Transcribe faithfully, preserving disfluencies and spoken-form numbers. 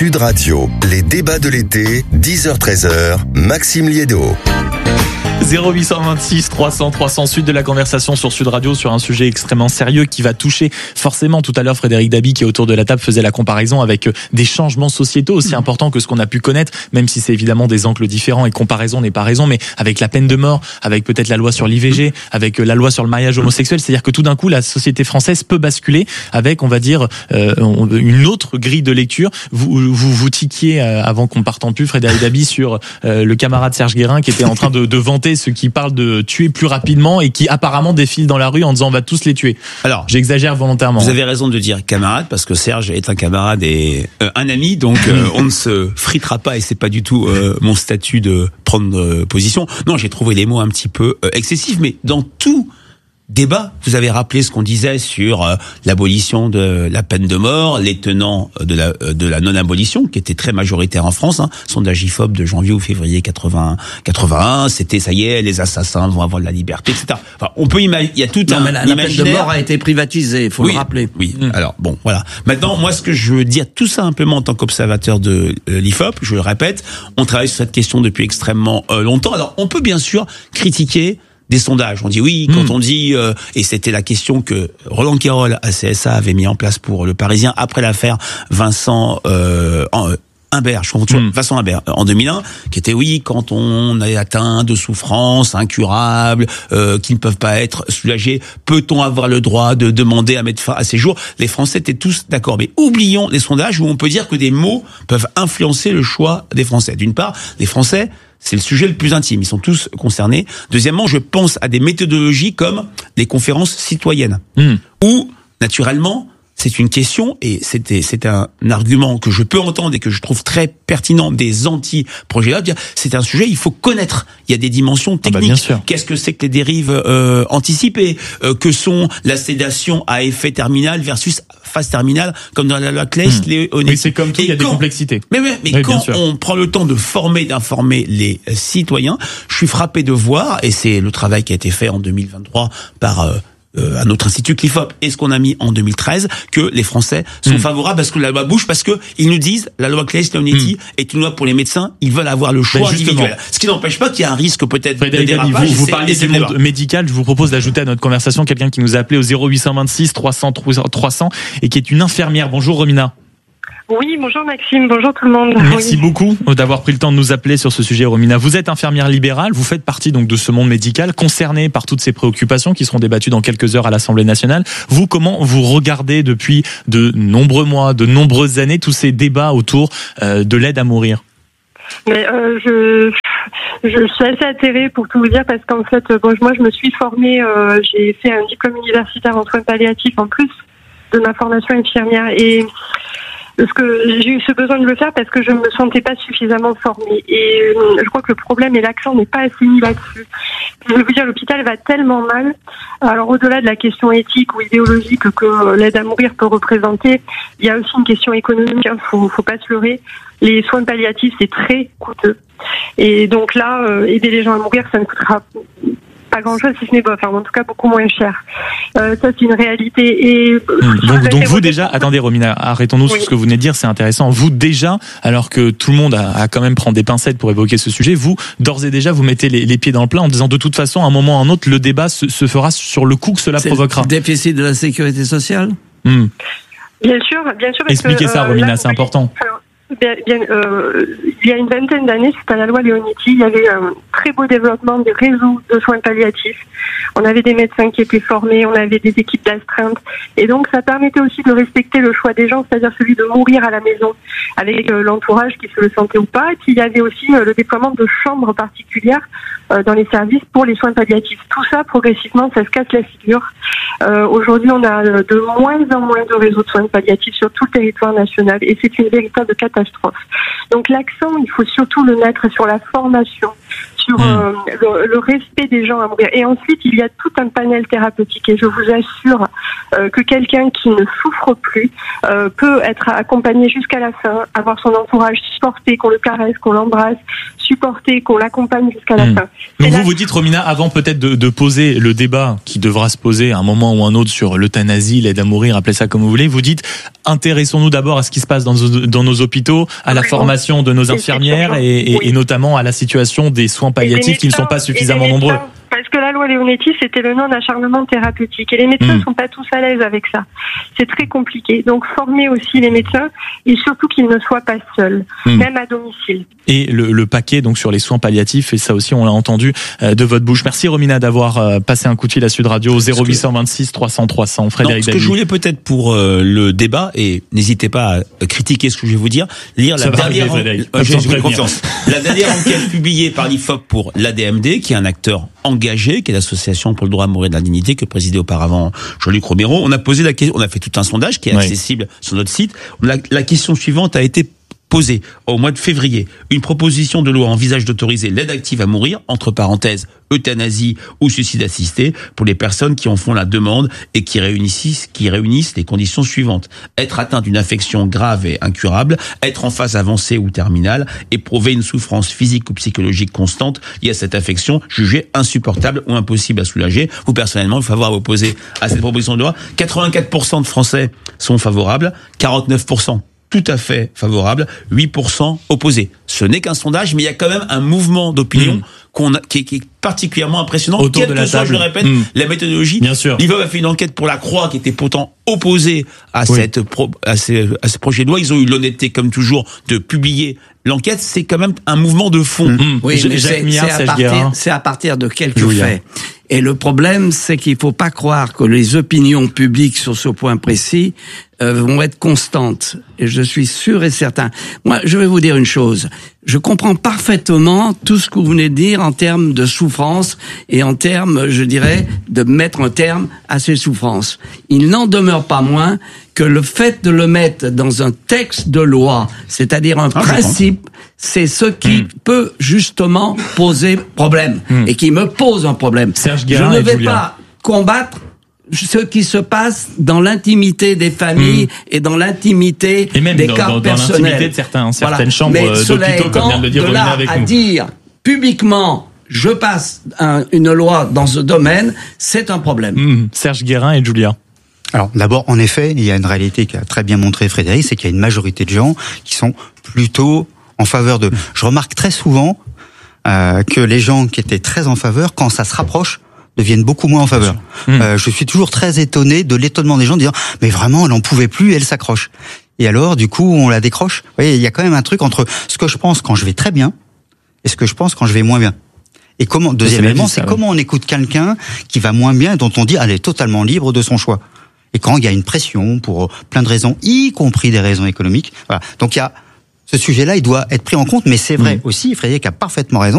Sud Radio, les débats de l'été, dix heures treize heures, Maxime Liédot. zéro huit cent vingt-six trois cents trois cents suite de la conversation sur Sud Radio sur un sujet extrêmement sérieux qui va toucher forcément. Tout à l'heure, Frédéric Dabi qui est autour de la table faisait la comparaison avec des changements sociétaux aussi importants que ce qu'on a pu connaître, même si c'est évidemment des angles différents et comparaison n'est pas raison, mais avec la peine de mort, avec peut-être la loi sur l'I V G, avec la loi sur le mariage homosexuel, c'est-à-dire que tout d'un coup la société française peut basculer avec, on va dire, euh, une autre grille de lecture. Vous vous, vous tiquiez euh, avant qu'on parte en pub, Frédéric Dabi, sur euh, le camarade Serge Guérin qui était en train de, de vanter ceux qui parlent de tuer plus rapidement et qui apparemment défilent dans la rue en disant on va tous les tuer. Alors, j'exagère volontairement. Vous avez raison de dire camarade parce que Serge est un camarade et euh, un ami, donc euh, on ne se fritera pas et c'est pas du tout euh, mon statut de prendre euh, position. Non, j'ai trouvé les mots un petit peu euh, excessifs, mais dans tout débat, vous avez rappelé ce qu'on disait sur euh, l'abolition de la peine de mort, les tenants de la euh, de la non-abolition, qui était très majoritaire en France. Hein, sondage I F O P de janvier ou février quatre-vingts, quatre-vingt-un, c'était ça y est, les assassins vont avoir de la liberté, et cetera. Enfin, on peut imaginer, il y a tout non, un mais la, la peine de mort a été privatisée, il faut oui, le rappeler. Oui. Mmh. Alors bon, voilà. Maintenant, moi, ce que je veux dire, tout simplement en tant qu'observateur de euh, l'I F O P, je le répète, on travaille sur cette question depuis extrêmement euh, longtemps. Alors, on peut bien sûr critiquer des sondages. On dit oui, quand mmh. on dit, euh, et c'était la question que Roland Quérol, à C S A, avait mis en place pour Le Parisien, après l'affaire Vincent euh, en, euh, Imbert, je confonds mmh. Vincent Imbert, en deux mille un, qui était oui, quand on est atteint de souffrances incurables, euh, qui ne peuvent pas être soulagées, peut-on avoir le droit de demander à mettre fin à ces jours? Les Français étaient tous d'accord. Mais oublions les sondages où on peut dire que des mots peuvent influencer le choix des Français. D'une part, les Français, c'est le sujet le plus intime. Ils sont tous concernés. Deuxièmement, je pense à des méthodologies comme les conférences citoyennes, mmh. où, naturellement, c'est une question, et c'était, c'est un argument que je peux entendre et que je trouve très pertinent des anti-projets là. C'est un sujet, il faut connaître. Il y a des dimensions techniques. Ah bah Qu'est-ce que c'est que les dérives euh, anticipées euh, que sont la sédation à effet terminal versus phase terminale, comme dans la loi Claes-Leonetti. Mmh. Oui, c'est comme tout, il y a des complexités. Mais, mais, mais oui, quand on prend le temps de former, d'informer les citoyens, je suis frappé de voir, et c'est le travail qui a été fait en deux mille vingt-trois par euh, Euh, à notre institut L'I F O P et ce qu'on a mis en deux mille treize, que les Français sont mmh. favorables parce que la loi bouge, parce que ils nous disent la loi Claes-Leonetti mmh. est une loi pour les médecins, ils veulent avoir le choix ben individuel. Ce qui n'empêche pas qu'il y a un risque peut-être Frédéric de dérapage. Vous, vous parliez du monde médical, je vous propose d'ajouter à notre conversation quelqu'un qui nous a appelé au zéro huit cent vingt-six trois cents trois cents et qui est une infirmière. Bonjour Romina. Oui, bonjour Maxime, bonjour tout le monde. Merci oui. beaucoup d'avoir pris le temps de nous appeler sur ce sujet, Romina. Vous êtes infirmière libérale, vous faites partie donc de ce monde médical, concerné par toutes ces préoccupations qui seront débattues dans quelques heures à l'Assemblée nationale. Vous, comment vous regardez depuis de nombreux mois, de nombreuses années, tous ces débats autour euh, de l'aide à mourir? Mais euh, je, je suis assez atterrée pour tout vous dire parce qu'en fait, bon, moi je me suis formée, euh, j'ai fait un diplôme universitaire en soins palliatifs en plus de ma formation infirmière et ce que j'ai eu ce besoin de le faire parce que je ne me sentais pas suffisamment formée et je crois que le problème et l'accent n'est pas assez mis là-dessus. Je vais vous dire, l'hôpital va tellement mal. Alors au-delà de la question éthique ou idéologique que l'aide à mourir peut représenter, il y a aussi une question économique, hein, faut, faut pas se leurrer. Les soins palliatifs, c'est très coûteux. Et donc là, euh, aider les gens à mourir, ça ne coûtera pas grand-chose, si ce n'est, enfin, en tout cas beaucoup moins cher. Euh, ça, c'est une réalité. Et donc, donc vous déjà, attendez Romina, arrêtons-nous oui. sur ce que vous venez de dire, c'est intéressant. Vous déjà, alors que tout le monde a, a quand même prendre des pincettes pour évoquer ce sujet, vous, d'ores et déjà, vous mettez les, les pieds dans le plat en disant de toute façon, à un moment ou à un autre, le débat se, se fera sur le coût que cela c'est provoquera. Le déficit de la sécurité sociale mmh. Bien sûr, bien sûr. Expliquez que, ça, Romina, euh, là, c'est oui, important. Alors, Bien, bien, euh, il y a une vingtaine d'années, suite à la loi Leonetti, il y avait un très beau développement des réseaux de soins palliatifs. On avait des médecins qui étaient formés, on avait des équipes d'astreinte. Et donc, ça permettait aussi de respecter le choix des gens, c'est-à-dire celui de mourir à la maison avec euh, l'entourage qui se le sentait ou pas. Et puis, il y avait aussi euh, le déploiement de chambres particulières euh, dans les services pour les soins palliatifs. Tout ça, progressivement, ça se casse la figure. Euh, aujourd'hui, on a de moins en moins de réseaux de soins palliatifs sur tout le territoire national. Et c'est une véritable catastrophe. Donc l'accent, il faut surtout le mettre sur la formation, sur mmh. euh, le, le respect des gens à mourir. Et ensuite, il y a tout un panel thérapeutique. Et je vous assure euh, que quelqu'un qui ne souffre plus euh, peut être accompagné jusqu'à la fin, avoir son entourage supporté, qu'on le caresse, qu'on l'embrasse, supporter, qu'on l'accompagne jusqu'à la Mmh. fin. Donc C'est vous la- vous dites, Romina, avant peut-être de, de poser le débat qui devra se poser à un moment ou un autre sur l'euthanasie, l'aide à mourir, appelez ça comme vous voulez, vous dites, intéressons-nous d'abord à ce qui se passe dans, nos- dans nos hôpitaux, à la formation de nos C'est infirmières urgent. et, et, Oui. et notamment à la situation des soins palliatifs qui ne sont pas suffisamment Et des nombreux. médecins, parce que la loi Leonetti, c'était le non-acharnement thérapeutique. Et les médecins ne Mm. sont pas tous à l'aise avec ça. C'est très compliqué. Donc, former aussi les médecins et surtout qu'ils ne soient pas seuls, Mm. même à domicile. Et le, le paquet donc sur les soins palliatifs, et ça aussi on l'a entendu euh, de votre bouche. Merci Romina d'avoir euh, passé un coup de fil à Sud Radio au zéro huit cent vingt-six trois cents trois cents. Frédéric Non, ce que Dabi. je voulais peut-être pour euh, le débat, et n'hésitez pas à critiquer ce que je vais vous dire, lire Ça la va dernière, arriver, Frédéric. Euh, j'ai- Sans j'ai prévenir. confiance. La dernière enquête publiée par l'I F O P pour l'A D M D, qui est un acteur engagé, qui est l'association pour le droit à mourir de la dignité, que présidait auparavant Jean-Luc Romero. On a posé la question, on a fait tout un sondage qui est Oui. accessible sur notre site. La, la question suivante a été posée au mois de février. Une proposition de loi envisage d'autoriser l'aide active à mourir, entre parenthèses, euthanasie ou suicide assisté, pour les personnes qui en font la demande et qui réunissent, qui réunissent les conditions suivantes. Être atteint d'une affection grave et incurable, être en phase avancée ou terminale, éprouver une souffrance physique ou psychologique constante liée à cette affection, jugée insupportable ou impossible à soulager. Vous, personnellement, vous favorable à opposer à cette proposition de loi. quatre-vingt-quatre pour cent de Français sont favorables, quarante-neuf pour cent tout à fait favorable, huit pour cent opposés. Ce n'est qu'un sondage, mais il y a quand même un mouvement d'opinion Mmh. qu'on a, qui, est, qui est particulièrement impressionnant. Autour Quelle de que la soit, table. je le répète, Mmh. la méthodologie. Bien sûr. L'I V O a fait une enquête pour la Croix qui était pourtant opposée à, Oui. cette pro, à, ces, à ce projet de loi. Ils ont eu l'honnêteté, comme toujours, de publier l'enquête. C'est quand même un mouvement de fond. Mmh. Oui, Ja- mais Jacques c'est Millard, c'est à, Serge partir- Guérin. c'est à partir de quelques Julia. faits. Et le problème, c'est qu'il faut pas croire que les opinions publiques sur ce point précis euh, vont être constantes. Et je suis sûr et certain. Moi, je vais vous dire une chose. Je comprends parfaitement tout ce que vous venez de dire en termes de souffrance et en termes, je dirais, de mettre un terme à ces souffrances. Il n'en demeure pas moins que le fait de le mettre dans un texte de loi, c'est-à-dire un Ah, je principe, c'est ce qui Mm. peut justement poser problème Mm. et qui me pose un problème. Serge Je Guérin ne et vais Julia. pas combattre ce qui se passe dans l'intimité des familles et dans l'intimité Et même des dans- cas dans- dans personnels. l'intimité de certains- certaines Voilà. chambres, Mais euh, cela d'hôpitaux, comme étant, vient de le dire de Romina là avec à nous. dire publiquement je passe un- une loi dans ce domaine, c'est un problème. Mmh. Serge Guérin et Julia. Alors d'abord, en effet, il y a une réalité qu'a très bien montré Frédéric, c'est qu'il y a une majorité de gens qui sont plutôt en faveur de. Je remarque très souvent euh, que les gens qui étaient très en faveur, quand ça se rapproche, deviennent beaucoup moins en faveur. Mmh. Euh, je suis toujours très étonné de l'étonnement des gens de dire mais vraiment elle en pouvait plus, elle s'accroche. Et alors du coup on la décroche. Vous voyez, il y a quand même un truc entre ce que je pense quand je vais très bien et ce que je pense quand je vais moins bien. Et comment, deuxième la élément, vie, ça, c'est oui. comment on écoute quelqu'un qui va moins bien et dont on dit elle est totalement libre de son choix. Et quand il y a une pression pour plein de raisons, y compris des raisons économiques. Voilà. Donc il y a ce sujet-là, il doit être pris en compte, mais c'est vrai Mmh. aussi, Frédéric a parfaitement raison.